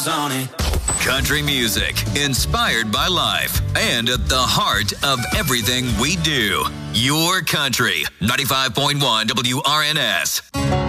eyes on it. Country music, inspired by life, and at the heart of everything we do. Your country, 95.1 WRNS.